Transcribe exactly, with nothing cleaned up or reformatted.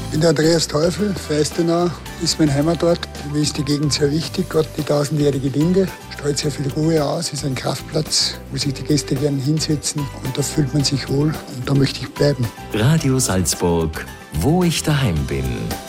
Ich bin der Andreas Teufel, Feistenau ist mein Heimatort. Mir ist die Gegend sehr wichtig, gerade die tausendjährige Linde. Strahlt sehr viel Ruhe aus, ist ein Kraftplatz, wo sich die Gäste gerne hinsetzen und da fühlt man sich wohl und da möchte ich bleiben. Radio Salzburg, wo ich daheim bin.